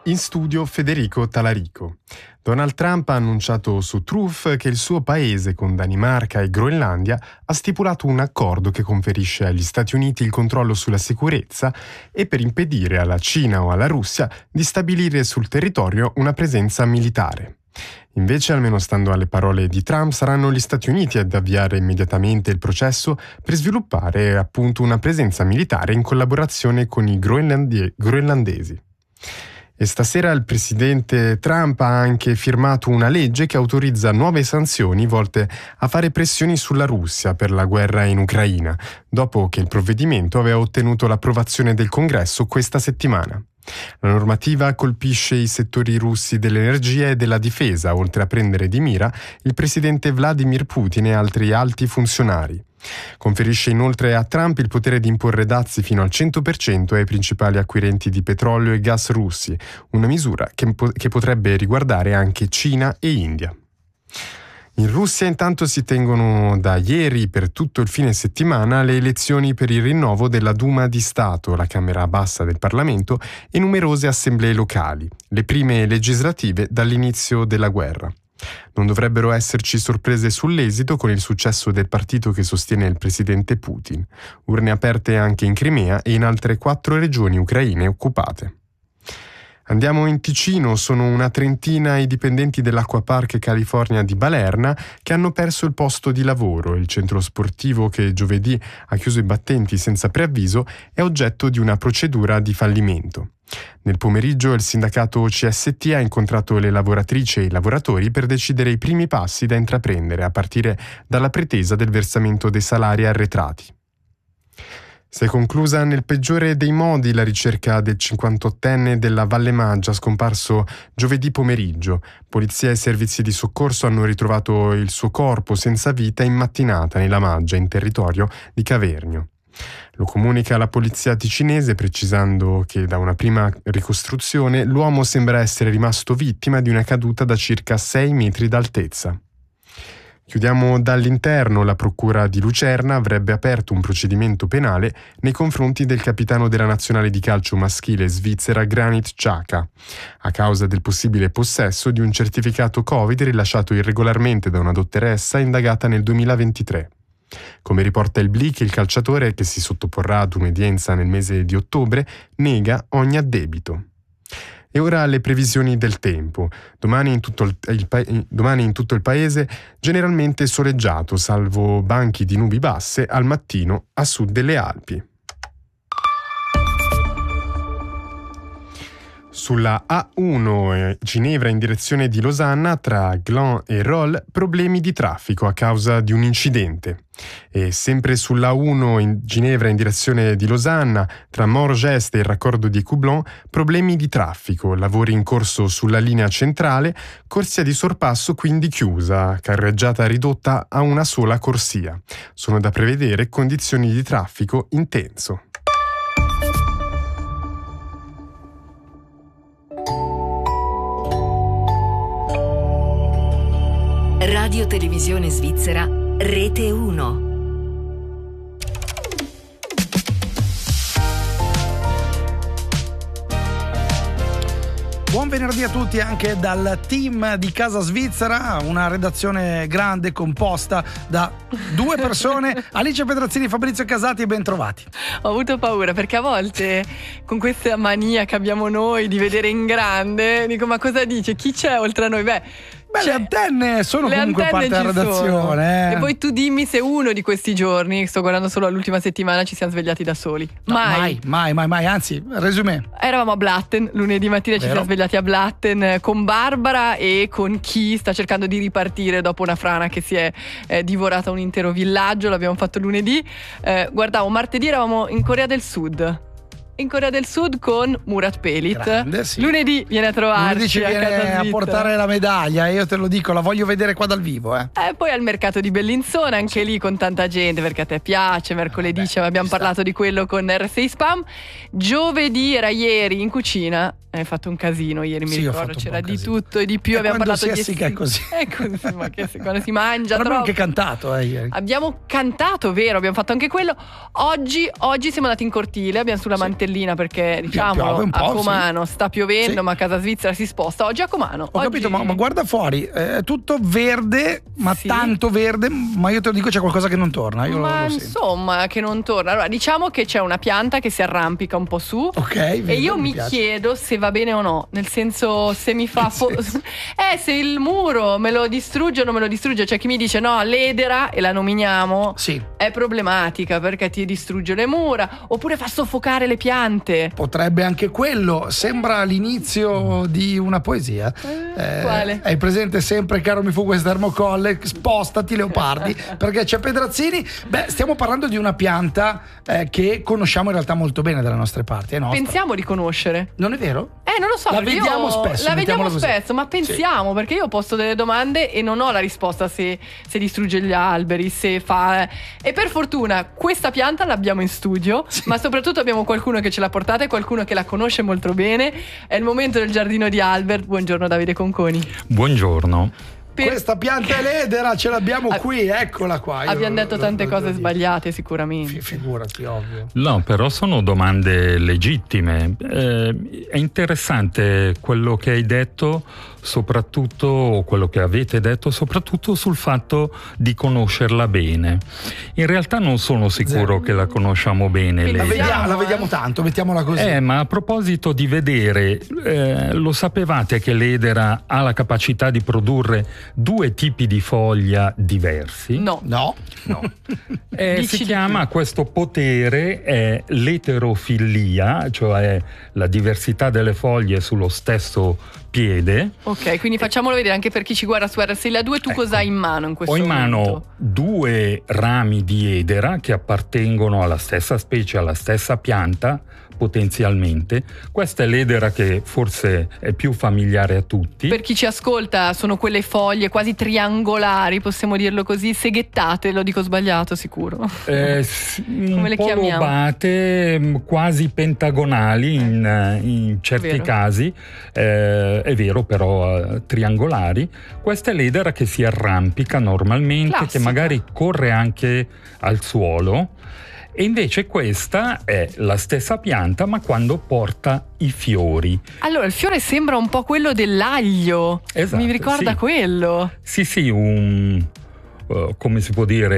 In studio Federico Talarico. Donald Trump ha annunciato su Truth che il suo paese, con Danimarca e Groenlandia, ha stipulato un accordo che conferisce agli Stati Uniti il controllo sulla sicurezza e per impedire alla Cina o alla Russia di stabilire sul territorio una presenza militare. Invece, almeno stando alle parole di Trump, saranno gli Stati Uniti ad avviare immediatamente il processo per sviluppare appunto una presenza militare in collaborazione con i groenlandesi. E stasera il presidente Trump ha anche firmato una legge che autorizza nuove sanzioni volte a fare pressioni sulla Russia per la guerra in Ucraina, dopo che il provvedimento aveva ottenuto l'approvazione del Congresso questa settimana. La normativa colpisce i settori russi dell'energia e della difesa, oltre a prendere di mira il presidente Vladimir Putin e altri alti funzionari. Conferisce inoltre a Trump il potere di imporre dazi fino al 100% ai principali acquirenti di petrolio e gas russi, una misura che potrebbe riguardare anche Cina e India. In Russia intanto si tengono da ieri per tutto il fine settimana le elezioni per il rinnovo della Duma di Stato, la Camera bassa del Parlamento, e numerose assemblee locali, le prime legislative dall'inizio della guerra. Non dovrebbero esserci sorprese sull'esito con il successo del partito che sostiene il presidente Putin. Urne aperte anche in Crimea e in altre 4 regioni ucraine occupate. Andiamo in Ticino, sono una trentina i dipendenti dell'Acquapark California di Balerna che hanno perso il posto di lavoro. Il centro sportivo, che giovedì ha chiuso i battenti senza preavviso, è oggetto di una procedura di fallimento. Nel pomeriggio il sindacato CST ha incontrato le lavoratrici e i lavoratori per decidere i primi passi da intraprendere, a partire dalla pretesa del versamento dei salari arretrati. Si è conclusa nel peggiore dei modi la ricerca del 58enne della Valle Maggia scomparso giovedì pomeriggio. Polizia e servizi di soccorso hanno ritrovato il suo corpo senza vita in mattinata nella Maggia, in territorio di Cavernio. Lo comunica la polizia ticinese, precisando che da una prima ricostruzione l'uomo sembra essere rimasto vittima di una caduta da circa 6 metri d'altezza. Chiudiamo dall'interno. La procura di Lucerna avrebbe aperto un procedimento penale nei confronti del capitano della nazionale di calcio maschile svizzera Granit Xhaka, a causa del possibile possesso di un certificato Covid rilasciato irregolarmente da una dottoressa indagata nel 2023. Come riporta il Blick, il calciatore, che si sottoporrà ad un'udienza nel mese di ottobre, nega ogni addebito. E ora le previsioni del tempo. Domani in tutto il paese generalmente soleggiato, salvo banchi di nubi basse al mattino a sud delle Alpi. Sulla A1 Ginevra in direzione di Losanna, tra Gland e Rolle, problemi di traffico a causa di un incidente. E sempre sulla A1 in Ginevra in direzione di Losanna, tra Morges e il raccordo di Coublon, problemi di traffico, lavori in corso sulla linea centrale, corsia di sorpasso quindi chiusa, carreggiata ridotta a una sola corsia. Sono da prevedere condizioni di traffico intenso. Radio Televisione Svizzera, Rete 1. Buon venerdì a tutti anche dal team di Casa Svizzera, una redazione grande composta da 2 persone, Alice Pedrazzini, Fabrizio Casati, ben trovati. Ho avuto paura perché a volte con questa mania che abbiamo noi di vedere in grande, dico ma cosa dice? Chi c'è oltre a noi? Le antenne sono comunque parte della redazione. E poi tu dimmi se uno di questi giorni, sto guardando solo l'ultima settimana, ci siamo svegliati da soli. Mai, anzi, resumé. Eravamo a Blatten, lunedì mattina ci siamo svegliati a Blatten con Barbara e con chi sta cercando di ripartire dopo una frana che si è divorata un intero villaggio. L'abbiamo fatto lunedì. Guardavo, martedì eravamo in Corea del Sud. In Corea del Sud con Murat Pelit. Grande, sì. Lunedì viene a trovarci. Lunedì ci viene a portare la medaglia. Io te lo dico, la voglio vedere qua dal vivo. Poi al mercato di Bellinzona, anche lì con tanta gente, perché a te piace. Mercoledì abbiamo parlato di quello con RSI Spam. Giovedì era ieri in cucina. Hai fatto un casino ieri, mi ricordo, c'era di tutto e di più. Abbiamo parlato di è così. È così, ma che quando si mangia abbiamo troppo. anche cantato ieri. Abbiamo cantato, vero, abbiamo fatto anche quello. Oggi siamo andati in cortile, abbiamo sulla mantelleria piantellina perché diciamo a Comano sta piovendo, ma a Casa Svizzera si sposta. Oggi a Comano. Ho capito, ma guarda fuori, è tutto verde, ma tanto verde, ma io te lo dico, c'è qualcosa che non torna. Io ma lo insomma, che non torna. Allora, diciamo che c'è una pianta che si arrampica un po' su. Vedo, e io mi chiedo se va bene o no. Nel senso, se mi fa se il muro me lo distrugge o non me lo distrugge. C'è chi mi dice no, l'edera, e la nominiamo, è problematica perché ti distrugge le mura, oppure fa soffocare le piante. Potrebbe anche quello. Sembra l'inizio di una poesia. Quale? Hai presente sempre caro mi fu questo termocolle, spostati Leopardi, perché c'è Pedrazzini. Beh, stiamo parlando di una pianta che conosciamo in realtà molto bene dalle nostre parti. Pensiamo di conoscere. Non è vero? Non lo so. La vediamo spesso. La vediamo spesso, ma pensiamo, perché io posto delle domande e non ho la risposta se distrugge gli alberi, se fa. E per fortuna questa pianta l'abbiamo in studio, ma soprattutto abbiamo qualcuno che ce l'ha portata e qualcuno che la conosce molto bene. È il momento del giardino di Albert. Buongiorno Davide Conconi. Buongiorno. Questa pianta è l'edera, ce l'abbiamo qui, eccola qua. Abbiamo detto tante cose sbagliate sicuramente. Figurati, ovvio. No, però sono domande legittime. È interessante quello che hai detto, soprattutto quello che avete detto, soprattutto sul fatto di conoscerla bene. In realtà non sono sicuro che la conosciamo bene. La vediamo tanto, mettiamola così. Ma a proposito di vedere, lo sapevate che l'edera ha la capacità di produrre 2 tipi di foglia diversi? No. Si chiama, questo potere è l'eterofilia, cioè la diversità delle foglie sullo stesso piede. Ok, quindi facciamolo vedere anche per chi ci guarda su RSL 2. Tu cosa hai in mano in questo momento? Ho in mano 2 rami di edera che appartengono alla stessa specie, alla stessa pianta, potenzialmente. Questa è l'edera che forse è più familiare a tutti. Per chi ci ascolta, sono quelle foglie quasi triangolari, possiamo dirlo così, seghettate, lo dico sbagliato sicuro. Come le chiamiamo? Lobate, quasi pentagonali in certi casi, è vero, però triangolari. Questa è l'edera che si arrampica normalmente, classica, che magari corre anche al suolo. E invece questa è la stessa pianta, ma quando porta i fiori. Allora, il fiore sembra un po' quello dell'aglio. Esatto, mi ricorda quello. Sì, come si può dire,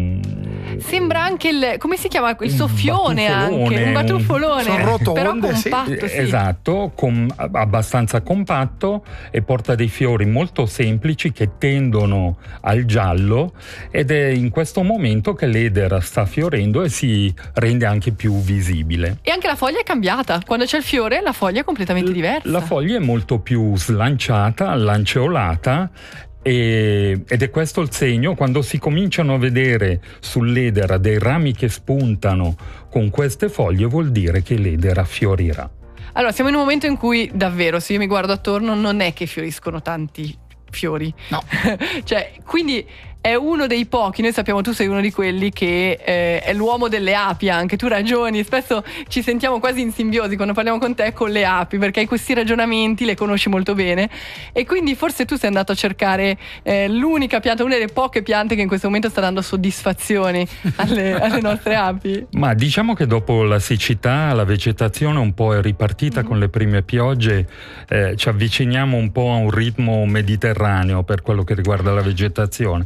sembra anche come si chiama? Il soffione, anche un batuffolone. Sono rotonde, però compatto, sì. Esatto, abbastanza compatto, e porta dei fiori molto semplici che tendono al giallo, ed è in questo momento che l'edera sta fiorendo e si rende anche più visibile. E anche la foglia è cambiata. Quando c'è il fiore la foglia è completamente diversa. La foglia è molto più slanciata, lanceolata, ed è questo il segno. Quando si cominciano a vedere sull'edera dei rami che spuntano con queste foglie, vuol dire che l'edera fiorirà. Allora, siamo in un momento in cui davvero, se io mi guardo attorno, non è che fioriscono tanti fiori. No. Cioè, quindi è uno dei pochi, noi sappiamo, tu sei uno di quelli che è l'uomo delle api anche, tu ragioni, spesso ci sentiamo quasi in simbiosi quando parliamo con te con le api, perché hai questi ragionamenti, le conosci molto bene, e quindi forse tu sei andato a cercare l'unica pianta, una delle poche piante che in questo momento sta dando soddisfazioni alle nostre api. Ma diciamo che dopo la siccità la vegetazione un po' è ripartita con le prime piogge, ci avviciniamo un po' a un ritmo mediterraneo per quello che riguarda la vegetazione.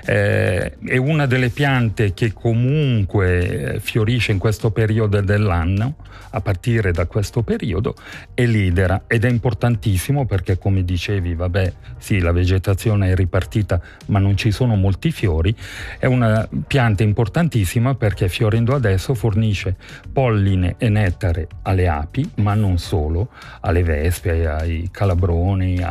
È una delle piante che comunque fiorisce in questo periodo dell'anno, a partire da questo periodo, è l'edera, ed è importantissimo perché, come dicevi, sì, la vegetazione è ripartita ma non ci sono molti fiori. È una pianta importantissima perché fiorendo adesso fornisce polline e nettare alle api, ma non solo, alle vespe, ai calabroni,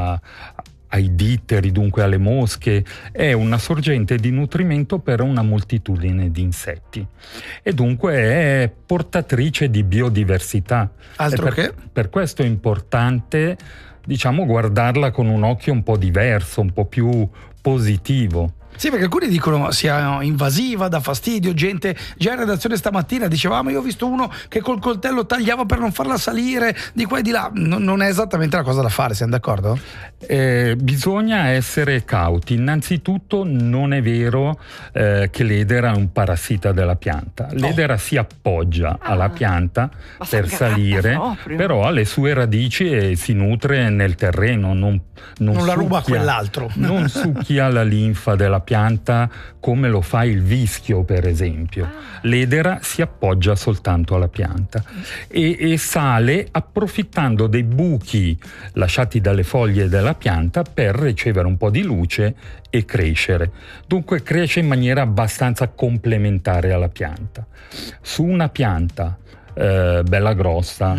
ai ditteri, dunque alle mosche. È una sorgente di nutrimento per una moltitudine di insetti e dunque è portatrice di biodiversità. Per questo è importante, diciamo, guardarla con un occhio un po' diverso, un po' più positivo. Sì, perché alcuni dicono sia invasiva, dà fastidio, gente già in redazione stamattina dicevamo io ho visto uno che col coltello tagliava per non farla salire di qua e di là, non è esattamente la cosa da fare, siamo d'accordo? Bisogna essere cauti. Innanzitutto non è vero che l'edera è un parassita della pianta. L'edera si appoggia alla pianta per salire, però ha le sue radici e si nutre nel terreno, non la ruba a quell'altro. Non succhia la linfa della pianta come lo fa il vischio, per esempio. L'edera si appoggia soltanto alla pianta e sale approfittando dei buchi lasciati dalle foglie della pianta per ricevere un po' di luce e crescere. Dunque cresce in maniera abbastanza complementare alla pianta. Su una pianta bella grossa,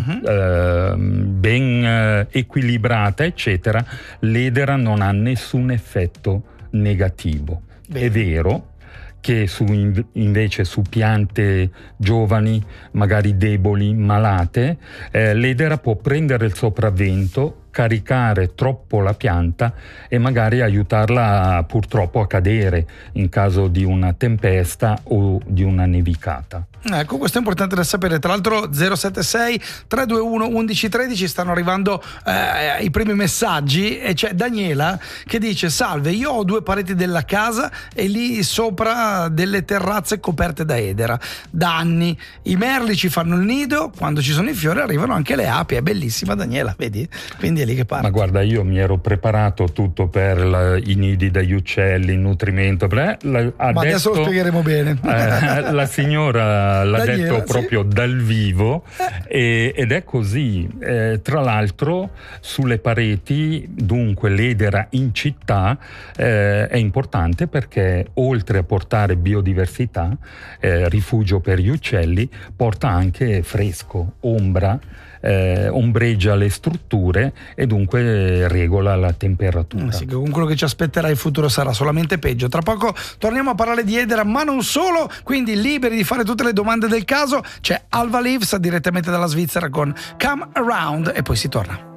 ben equilibrata, eccetera, l'edera non ha nessun effetto negativo. Bene. È vero che invece su piante giovani, magari deboli, malate, l'edera può prendere il sopravvento, caricare troppo la pianta e magari aiutarla purtroppo a cadere in caso di una tempesta o di una nevicata. Ecco, questo è importante da sapere. Tra l'altro 076 321 1113 stanno arrivando i primi messaggi e c'è Daniela che dice: salve, io ho 2 pareti della casa e lì sopra delle terrazze coperte da edera da anni, i merli ci fanno il nido, quando ci sono i fiori arrivano anche le api. È bellissima, Daniela, vedi? Quindi è lì che parte. Ma guarda, io mi ero preparato tutto per i nidi degli uccelli, il nutrimento, adesso lo spiegheremo bene. La signora l'ha Daniela, detto proprio dal vivo ed è così. Tra l'altro sulle pareti, dunque l'edera in città è importante perché oltre a portare biodiversità, rifugio per gli uccelli, porta anche fresco, ombra, ombreggia le strutture e dunque regola la temperatura. Sì, con quello che ci aspetterà il futuro sarà solamente peggio. Tra poco torniamo a parlare di edera, ma non solo, quindi liberi di fare tutte le domande del caso. C'è Alva Leaves direttamente dalla Svizzera con Come Around e poi si torna.